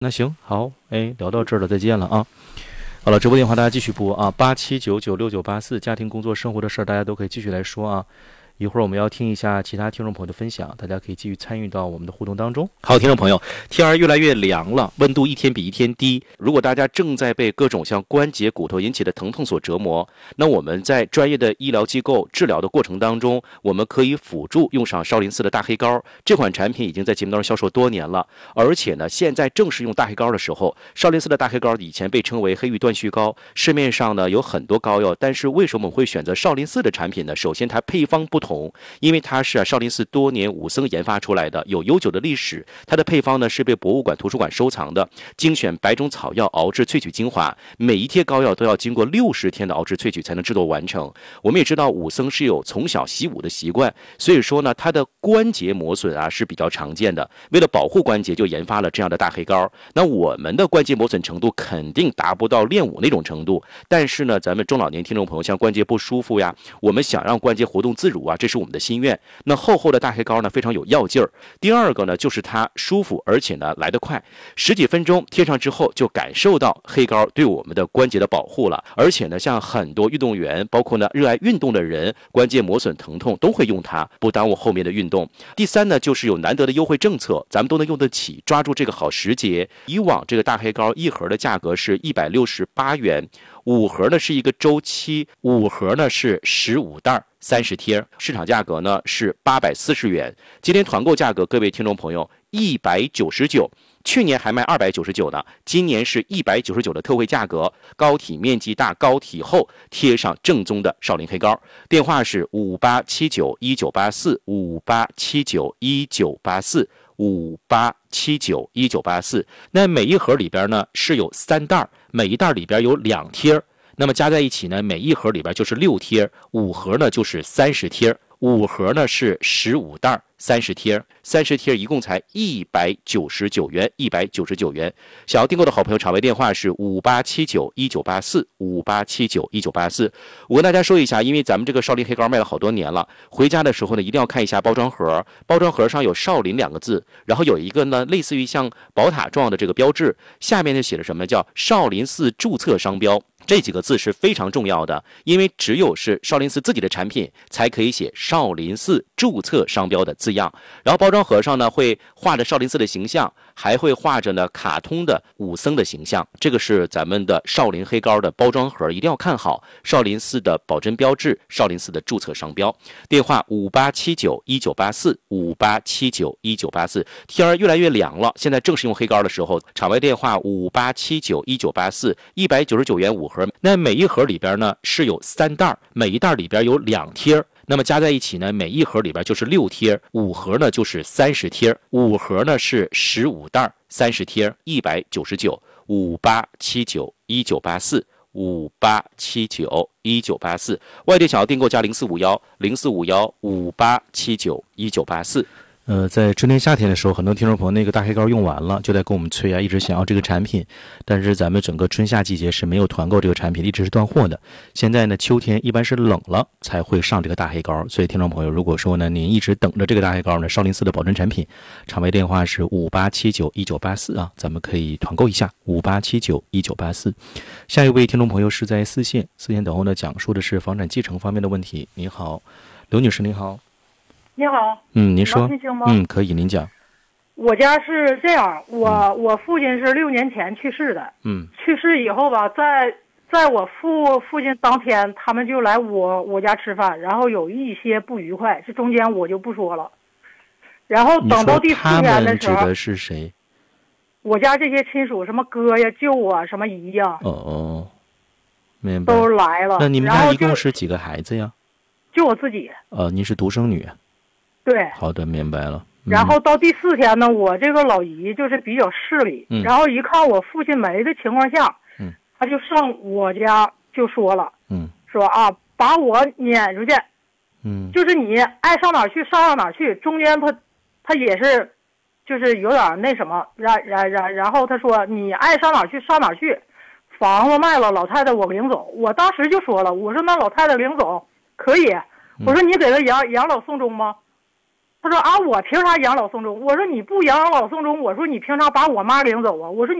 那行好，聊到这儿了，再见了啊。好了，直播电话大家继续拨啊，87996984，家庭、工作、生活的事儿大家都可以继续来说啊。一会儿我们要听一下其他听众朋友的分享，大家可以继续参与到我们的互动当中。好，听众朋友，天儿越来越凉了，温度一天比一天低。如果大家正在被各种像关节、骨头引起的疼痛所折磨，那我们在专业的医疗机构治疗的过程当中，我们可以辅助用上少林寺的大黑膏。这款产品已经在节目当中销售多年了，而且呢，现在正是用大黑膏的时候。少林寺的大黑膏以前被称为黑玉断续膏，市面上呢有很多膏药，但是为什么我们会选择少林寺的产品呢？首先，它配方不同。因为它是少林寺多年武僧研发出来的，有悠久的历史。它的配方呢是被博物馆、图书馆收藏的，精选100种草药熬制萃取精华，每一贴膏药都要经过60天的熬制萃取才能制作完成。我们也知道武僧是有从小习武的习惯，所以说呢，它的关节磨损啊是比较常见的。为了保护关节，就研发了这样的大黑膏。那我们的关节磨损程度肯定达不到练武那种程度，但是呢，咱们中老年听众朋友像关节不舒服呀，我们想让关节活动自如啊，这是我们的心愿。那厚厚的大黑膏呢，非常有药劲儿。第二个呢，就是它舒服，而且呢来得快，10几分钟贴上之后，就感受到黑膏对我们的关节的保护了。而且呢，像很多运动员，包括呢热爱运动的人，关节磨损疼痛都会用它，不耽误后面的运动。第三呢，就是有难得的优惠政策，咱们都能用得起，抓住这个好时节。以往这个大黑膏一盒的价格是168元，5盒呢是一个周期，5盒呢是15袋30贴，市场价格呢是840元。今天团购价格，各位听众朋友199，去年还卖299呢，今年是199的特惠价格，膏体面积大，膏体厚，贴上正宗的少林黑膏。电话是58791984，58791984，58791984。那每一盒里边呢是有3袋，每一袋里边有2贴。那么加在一起呢，每一盒里边就是6贴，5盒呢就是30贴，5盒呢是15袋30贴，30贴一共才199元，199元。想要订购的好朋友，场外电话是58791984，58791984。我跟大家说一下，因为咱们这个少林黑膏卖了好多年了，回家的时候呢，一定要看一下包装盒，包装盒上有少林2个字，然后有一个呢类似于像宝塔状的这个标志，下面就写了什么叫少林寺注册商标。这几个字是非常重要的，因为只有是少林寺自己的产品才可以写少林寺注册商标的字样。然后包装盒上呢会画着少林寺的形象，还会画着呢卡通的武僧的形象。这个是咱们的少林黑膏的包装盒，一定要看好少林寺的保真标志，少林寺的注册商标。电话58791984，58791984。天儿越来越凉了，现在正是用黑膏的时候。场外电话58791984，199元5盒。那每一盒里边呢是有3袋，每一袋里边有2贴。那么加在一起呢，每一盒里边就是6贴，5盒呢就是30贴，5盒呢是15袋30贴，199，58791984，58791984。外地想要订购加0451045158791984。在春天夏天的时候，很多听众朋友那个大黑膏用完了，就在跟我们催啊，一直想要这个产品，但是咱们整个春夏季节是没有团购这个产品，一直是断货的。现在呢，秋天一般是冷了才会上这个大黑膏，所以听众朋友，如果说呢您一直等着这个大黑膏呢，少林寺的保真产品，场外电话是58791984啊，咱们可以团购一下58791984。下一位听众朋友是在四线等候呢，讲述的是房产继承方面的问题。你好，刘女士，您好。 你好， 您说。 听清吗？ 可以，您讲。 我家是这样，我父亲是6年前去世的，去世以后吧，在我父亲当天，他们就来我家吃饭，然后有一些不愉快，这中间我就不说了。然后等到第4天的时候， 指的是谁？ 我家这些亲属，什么哥呀、舅啊、什么姨呀， 明白， 都来了。 那你们家一共是几个孩子呀？ 就我自己。 您是独生女。 对， 好的，明白了。 然后到第4天呢，我这个老姨就是比较势利，然后一看我父亲没的情况下，他就上我家就说了，说啊，把我撵出去，就是你爱上哪儿去上哪儿去，中间他也是，就是有点那什么，然后他说你爱上哪儿去上哪儿去，房子卖了，老太太我领走。我当时就说了，我说那老太太领走可以，我说你给他养老送终吗？ 他说啊，我凭啥养老送终？我说你不养老送终，我说你凭啥把我妈领走啊？我说